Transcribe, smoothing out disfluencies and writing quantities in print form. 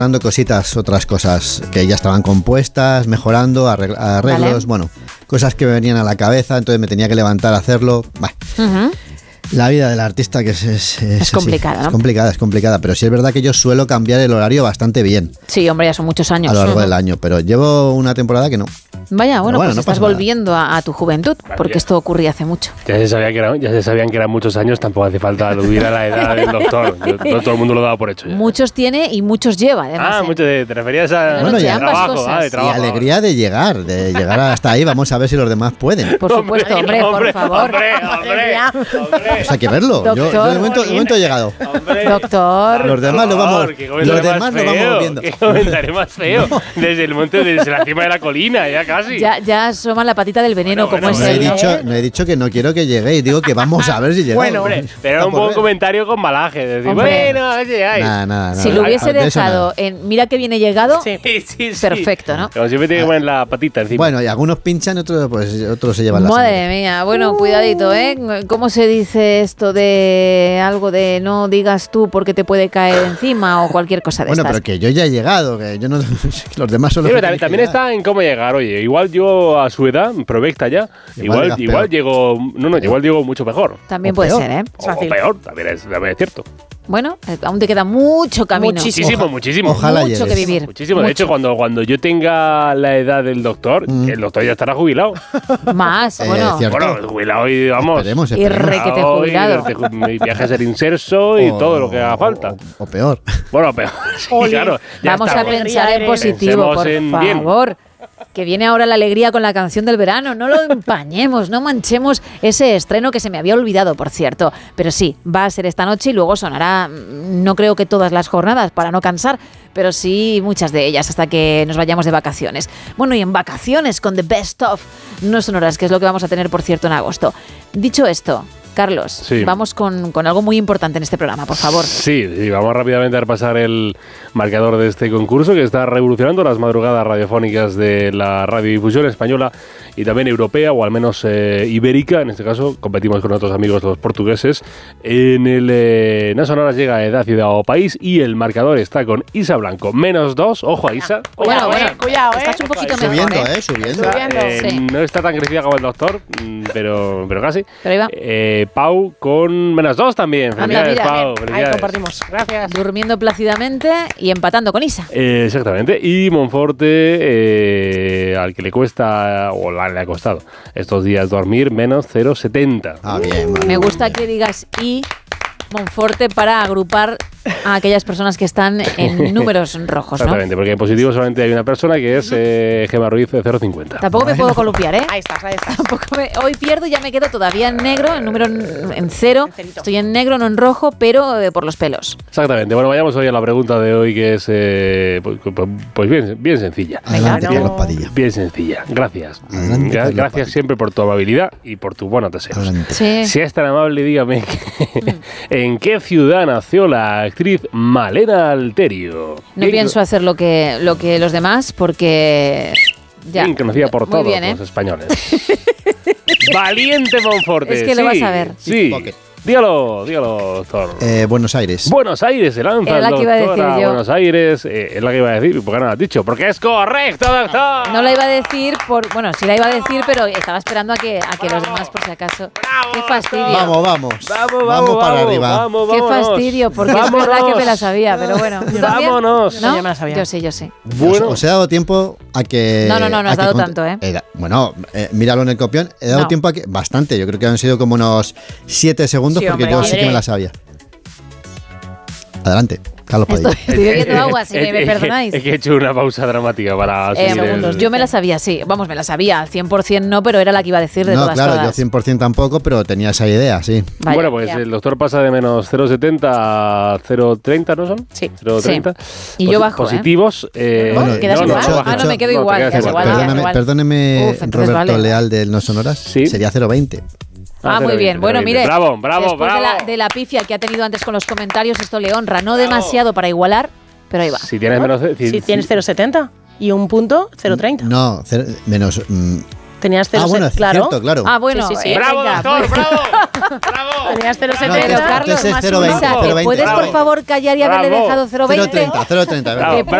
cositas, otras cosas que ya estaban compuestas, mejorando, arreglos, Vale. bueno, cosas que me venían a la cabeza, entonces me tenía que levantar a hacerlo. Bah. La vida del artista que es complicada, ¿no? Es complicada, pero sí es verdad que yo suelo cambiar el horario bastante bien Sí, hombre, ya son muchos años. a lo largo del año, pero llevo una temporada que no. Vaya, bueno, pues no estás pasa nada. volviendo a tu juventud, porque esto ocurría hace mucho. Ya se sabían que eran muchos años, tampoco hace falta aludir a la edad del doctor. No todo el mundo lo daba por hecho ya. Muchos tiene y muchos lleva, además. Te referías a Bueno, ya. de trabajo, Ambas cosas. de Y trabajo. alegría de llegar hasta ahí, vamos a ver si los demás pueden. Por supuesto, hombre, por favor. Hombre. Pues hay que verlo. Yo de momento he llegado. Doctor. Los demás lo vamos viendo. Qué comentario más feo. Desde la cima de la colina, ya casi. Ya asoma la patita del veneno, Bueno, como bueno, es él. No he dicho que no quiero que lleguéis, digo que vamos a ver si llegamos. Bueno, hombre, pero era un buen comentario con malaje. Decir, Hombre. bueno, a ver si llegáis. Nada. Si lo hubiese De eso dejado nada. en mira que viene llegado, Sí. perfecto, ¿no? Como siempre tiene que poner la patita encima. Bueno, y algunos pinchan, otros se llevan la Madre sangre. mía, bueno, cuidadito, ¿eh? ¿Cómo se dice esto de algo de no digas tú porque te puede caer encima o cualquier cosa de Bueno, estas? pero que yo ya he llegado, que yo no los demás son Sí, los pero que también está en cómo llegar. Oye, igual yo a su edad, provecta ya, Igual igual llego. Igual llego mucho mejor. También o puede peor. ser, ¿eh? O peor, también es cierto. Bueno, aún te queda mucho camino. Muchísimo. Ojalá Mucho que llegues. vivir. Muchísimo. De Mucho. hecho, cuando yo tenga la edad del doctor, el doctor ya estará jubilado. Más, bueno. cierto. Bueno, jubilado y vamos. Esperemos. Y requete jubilado. Mi viaje a ser inserso y todo lo que haga falta. O peor. Bueno, peor. Sí, claro. Ya Vamos estamos. a pensar en positivo, Pensemos por en bien. favor. Que viene ahora la alegría con la canción del verano. No lo empañemos, no manchemos ese estreno que se me había olvidado, por cierto. Pero sí, va a ser esta noche y luego sonará, no creo que todas las jornadas, para no cansar, pero sí muchas de ellas hasta que nos vayamos de vacaciones. Bueno, y en vacaciones con The Best Of no sonoras, que es lo que vamos a tener, por cierto, en agosto. Dicho esto, Carlos, Sí. vamos con algo muy importante en este programa, por favor. Sí, vamos rápidamente a repasar el marcador de este concurso que está revolucionando las madrugadas radiofónicas de la radiodifusión española y también europea, o al menos ibérica. En este caso, competimos con otros amigos los portugueses. En el No Sonoras llega a Edad, Ciudad o País y el marcador está con Isa Blanco, -2. Ojo a Isa. Bueno, cuidado, estás un poquito Subiendo, mejor, ¿eh? Subiendo. Sí. No está tan crecida como el doctor, pero casi. Pero ahí va. Pau con -2 también. Anda, Felicidades, mira. Pau. Ahí Felicidades. compartimos. Gracias. Durmiendo plácidamente y empatando con Isa. Exactamente. Y Monforte, al que le cuesta, o le ha costado estos días dormir, -0,70. Ah, bien. Me gusta que digas y Monforte para agrupar a aquellas personas que están en números rojos, ¿no? Exactamente, porque en positivo solamente hay una persona que es Gemma Ruiz, 0,50. Tampoco me puedo columpiar, ¿eh? Ahí estás. Hoy pierdo y ya me quedo todavía en negro, en número en cero. En cerito. Estoy en negro, no en rojo, pero por los pelos. Exactamente. Bueno, vayamos hoy a la pregunta de hoy, que es pues bien sencilla. Adelante, Venga, Carlos Padilla. Bien sencilla. Gracias. Adelante, Carlos Gracias Padilla. siempre por tu amabilidad y por tus buenos deseos. Adelante. Sí. Si es tan amable, dígame ¿en qué ciudad nació la actriz Malena Alterio? No pienso hacer lo que los demás porque ya. Bien conocida por Muy todos bien, ¿eh? los españoles. Valiente Monforte. Es que lo vas a ver. Sí. Pocket. Dígalo, doctor. Buenos Aires. Buenos Aires se lanza Era la el que iba a doctor decir yo. Buenos Aires. Es la que iba a decir. ¿Por qué no la has dicho? Porque es correcto, doctor. No la iba a decir bueno, sí la iba a decir, pero estaba esperando a que los demás, por si acaso. Qué fastidio. Vamos para arriba. Vamos, Qué vámonos. fastidio, porque Vámonos. es verdad que me la sabía, pero bueno. ¿Tú también? Vámonos. ¿No? Yo me la sabía. Yo sí. Bueno, Os he dado tiempo a que... No has a que dado tanto, ¿eh? Bueno, míralo en el copión. He dado No. tiempo a que... Bastante. Yo creo que han sido como unos 7 segundos Sí, porque hombre, yo sí que me la sabía. Adelante, Carlos Padilla. Estoy bebiendo agua, si me perdonáis. Es que he hecho una pausa dramática para seguir Segundos. Yo me la sabía, sí. Vamos, me la sabía. Al 100% no, pero era la que iba a decir de No, todas claro, todas. yo 100% tampoco, pero tenía esa idea, sí. Vaya, Bueno, pues ya. el doctor pasa de -0,70 a 0,30, ¿no son? Sí. 0,30. Sí. Y yo bajo, ¿eh? Positivos. Bueno, ¿quedas igual? bajas. Ah, no, me quedo te igual. quedas Quedas igual, te quedas ya. igual. Perdóneme, Uf, entonces Roberto vale. Leal del No Sonoras. Sí. Sería 0,20. Ah, muy 0,20, bien. Bueno, 0,20. mire. Bravo. Después de la pifia que ha tenido antes con los comentarios, esto le honra. No demasiado para igualar, pero ahí va. Si tienes menos... Si tienes 0,70 y un punto, 0,30. No, menos... Tenías 0,70. bueno, es claro. cierto, claro. Ah, bueno. Sí, sí, sí. ¡Bravo, venga, doctor! pues. ¡Bravo! Tenías 0,70. No, Pero Carlos, entonces más 0,20, uno. 0,20. ¿Puedes, por Bravo. favor, callar y haberle Bravo. dejado 0,20? 0,30, 0,30, Bravo. ¿verdad?